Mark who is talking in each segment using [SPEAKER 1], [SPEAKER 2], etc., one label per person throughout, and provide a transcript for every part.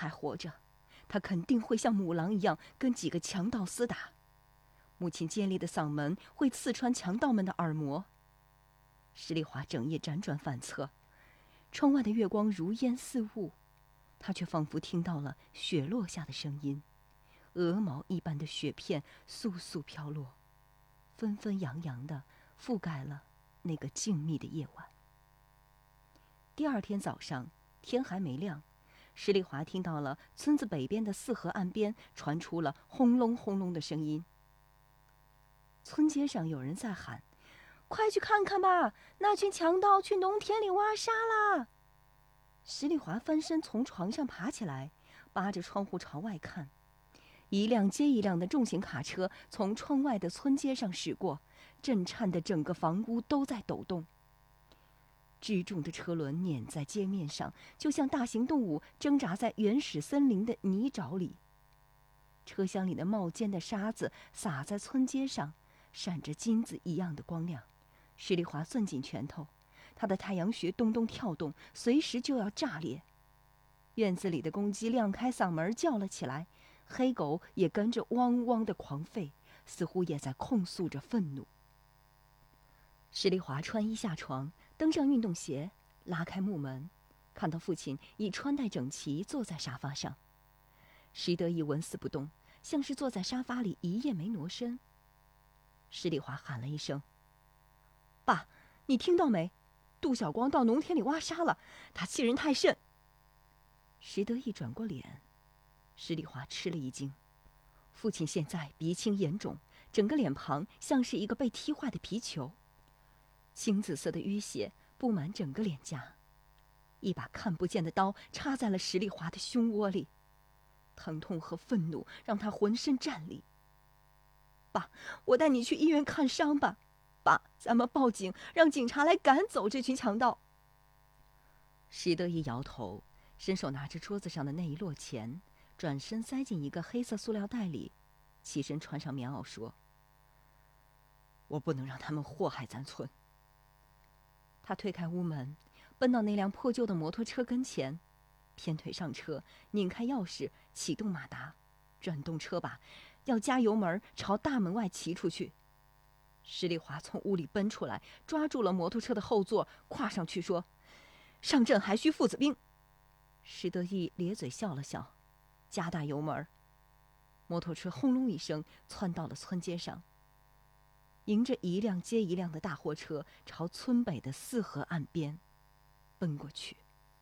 [SPEAKER 1] 还活着，他肯定会像母狼一样跟几个强盗厮打。母亲尖利的嗓门会刺穿强盗们的耳膜。石丽华整夜辗转反侧，窗外的月光如烟似雾，他却仿佛听到了雪落下的声音，鹅毛一般的雪片簌簌飘落，纷纷扬扬地覆盖了那个静谧的夜晚。第二天早上，天还没亮，石丽华听到了村子北边的四河岸边传出了轰隆轰隆的声音。村街上有人在喊：“快去看看吧，那群强盗去农田里挖沙啦！”石丽华翻身从床上爬起来，扒着窗户朝外看。一辆接一辆的重型卡车从窗外的村街上驶过，震颤的整个房屋都在抖动。巨重的车轮碾在街面上，就像大型动物挣扎在原始森林的泥沼里。车厢里的冒尖的沙子洒在村街上，闪着金子一样的光亮。石丽华攥紧拳头，他的太阳穴咚咚跳动，随时就要炸裂。院子里的公鸡亮开嗓门叫了起来，黑狗也跟着汪汪的狂吠，似乎也在控诉着愤怒。石丽华穿衣下床，登上运动鞋，拉开木门，看到父亲已穿戴整齐坐在沙发上。石德义纹丝不动，像是坐在沙发里一夜没挪身。石丽华喊了一声：“爸，你听到没？杜小光到农田里挖沙了，他欺人太甚。”石德义转过脸，石丽华吃了一惊。父亲现在鼻青眼肿，整个脸庞像是一个被踢坏的皮球，青紫色的淤血布满整个脸颊，一把看不见的刀插在了石丽华的胸窝里，疼痛和愤怒让他浑身战栗。爸，我带你去医院看伤吧。爸，咱们报警，让警察来赶走这群强盗。石德义摇头，伸手拿着桌子上的那一摞钱，转身塞进一个黑色塑料袋里，起身穿上棉袄说：“我不能让他们祸害咱村。”他推开屋门，奔到那辆破旧的摩托车跟前，偏腿上车，拧开钥匙，启动马达，转动车把，要加油门朝大门外骑出去。石丽华从屋里奔出来，抓住了摩托车的后座，跨上去说：“上阵还需父子兵。”石德义咧嘴笑了笑，加大油门，摩托车轰隆一声窜到了村街上，迎着一辆接一辆的大货车朝村北的四河岸边奔过去。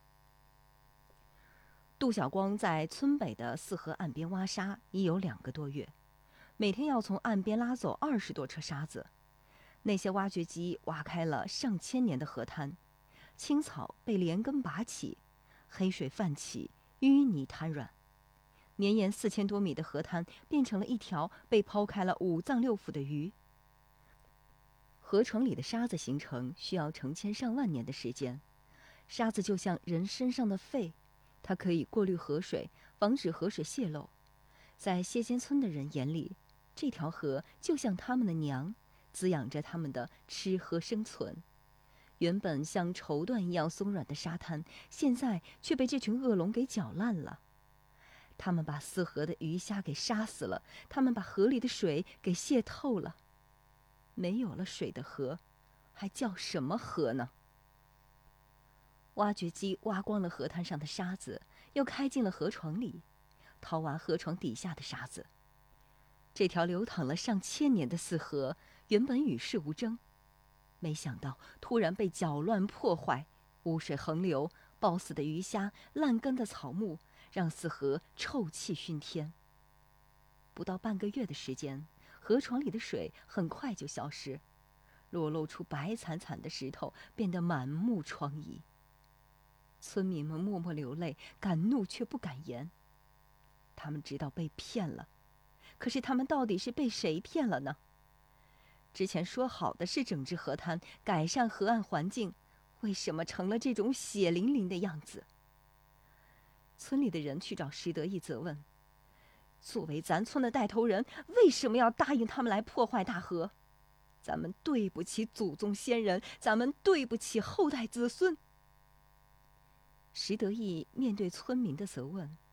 [SPEAKER 1] 杜小光在村北的四河岸边挖沙已有2个多月，每天要从岸边拉走20多车沙子。那些挖掘机挖开了上千年的河滩，青草被连根拔起，黑水泛起，淤泥瘫软。绵延4000多米的河滩变成了一条被抛开了5脏6腑的鱼。河床里的沙子形成需要成千上万年的时间。沙子就像人身上的肺，它可以过滤河水，防止河水泄漏。在谢间村的人眼里，这条河就像他们的娘，滋养着他们的吃喝生存。原本像绸缎一样松软的沙滩，现在却被这群恶龙给搅烂了。他们把四河的鱼虾给杀死了，他们把河里的水给泄透了。没有了水的河，还叫什么河呢？挖掘机挖光了河滩上的沙子，又开进了河床里，掏挖河床底下的沙子。这条流淌了上千年的四河，原本与世无争，没想到突然被搅乱破坏，污水横流，暴死的鱼虾，烂根的草木，让四河臭气熏天。不到半个月的时间，河床里的水很快就消失，裸露出白惨惨的石头，变得满目疮痍。村民们默默流泪，敢怒却不敢言。他们知道被骗了，可是他们到底是被谁骗了呢？之前说好的是整治河滩，改善河岸环境，为什么成了这种血淋淋的样子？村里的人去找石德义责问，作为咱村的带头人，为什么要答应他们来破坏大河？咱们对不起祖宗先人，咱们对不起后代子孙。石德义面对村民的责问，